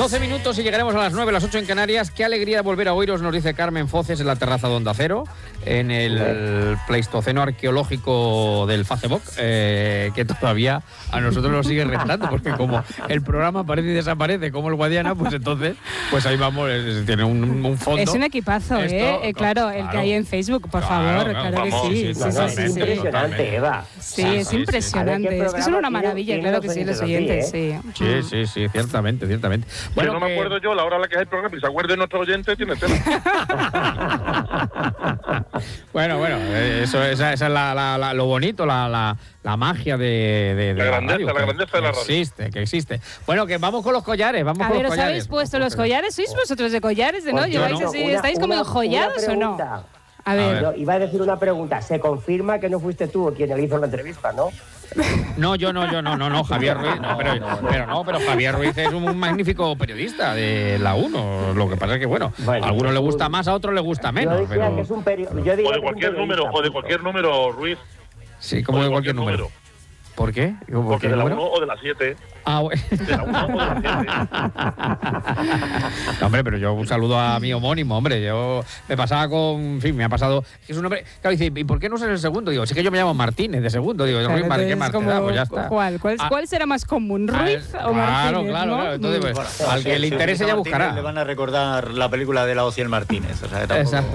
12 minutos y llegaremos a las 9, las 8 en Canarias. Qué alegría volver a oíros, nos dice Carmen Foces en la terraza de Onda Cero, en el Pleistoceno arqueológico del Facebook, que todavía a nosotros nos sigue rentando, porque como el programa aparece y desaparece como el Guadiana, pues entonces, pues ahí vamos, tiene un fondo. Es un equipazo, claro, el que hay en Facebook, por favor, claro que sí. Es impresionante, Eva. Sí, es impresionante. Es que son una maravilla, claro que sí, los oyentes, sí. Sí, ciertamente. Bueno, no me acuerdo yo la hora a la que es el programa, y se acuerde nuestro oyente, tiene tela. Bueno, esa es lo bonito, la magia de la grandeza de la radio. Que existe. Bueno, que vamos con los collares, ¿os habéis puesto los collares? ¿Sois vosotros de collares? ¿No? ¿Lleváis así? ¿Estáis como enjollados o no? A ver. No, iba a decir una pregunta. ¿Se confirma que no fuiste tú quien le hizo la entrevista, no? No, Javier Ruiz. Pero Javier Ruiz es un magnífico periodista de la 1. Lo que pasa es que, bueno, a algunos le gusta más, a otros le gusta menos. Yo decía que es un periodista. O de cualquier número, Ruiz. Sí, como de cualquier número. ¿Por qué? Porque de la 1 o de la 7. Bueno. De la 1 o de la 7. No, hombre, pero yo un saludo a mi homónimo, hombre. Yo me pasaba me ha pasado. Es un hombre. Claro, dice, ¿y por qué no es el segundo? Digo, sí que yo me llamo Martínez de segundo. Digo, claro, Ruiz Martínez, pues ya está. ¿Cuál será más común, Ruiz o Martínez? Claro. Entonces, al que le interese ya buscará. Le van a recordar la película de la Ociel Martínez. O sea, exacto.